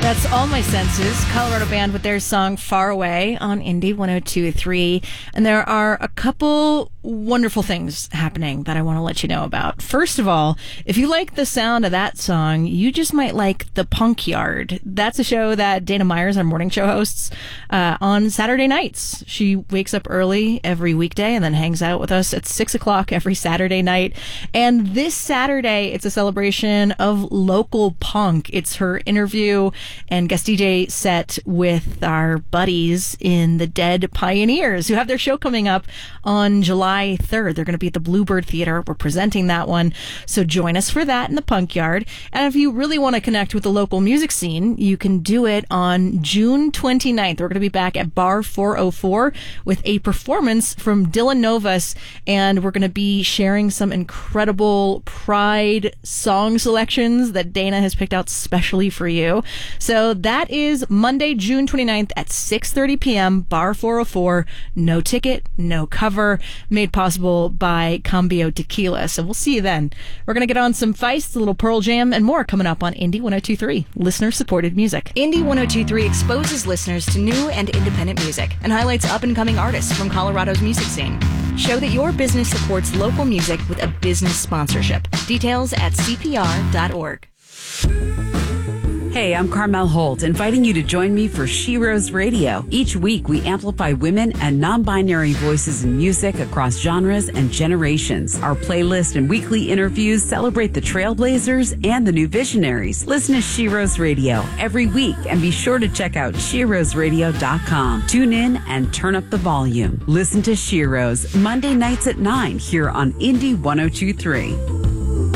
That's All My Senses, Colorado band with their song Far Away on Indie 102.3. And there are a couple wonderful things happening that I want to let you know about. First of all, if you like the sound of that song, you just might like The Punk Yard. That's a show that Dana Myers, our morning show, hosts on Saturday nights. She wakes up early every weekday and then hangs out with us at 6 o'clock every Saturday night. And this Saturday, it's a celebration of local punk. It's her interview and guest DJ set with our buddies in the Dead Pioneers, who have their show coming up on July 3rd. They're going to be at the Bluebird Theater. We're presenting that one. So join us for that in the Punk Yard. And if you really want to connect with the local music scene, you can do it on June 29th. We're going to be back at Bar 404 with a performance from Dylan Novus. And we're going to be sharing some incredible Pride song selections that Dana has picked out specially for you. So that is Monday, June 29th at 6:30 p.m., Bar 404. No ticket, no cover, made possible by Cambio Tequila. So we'll see you then. We're going to get on some Feist, a little Pearl Jam, and more coming up on Indie 102.3, listener-supported music. Indie 102.3 exposes listeners to new and independent music and highlights up-and-coming artists from Colorado's music scene. Show that your business supports local music with a business sponsorship. Details at cpr.org. Hey, I'm Carmel Holt, inviting you to join me for She Rose Radio. Each week, we amplify women and non-binary voices in music across genres and generations. Our playlist and weekly interviews celebrate the trailblazers and the new visionaries. Listen to She Rose Radio every week, and be sure to check out SheRoseRadio.com. Tune in and turn up the volume. Listen to She Rose Monday nights at 9 here on Indie 102.3.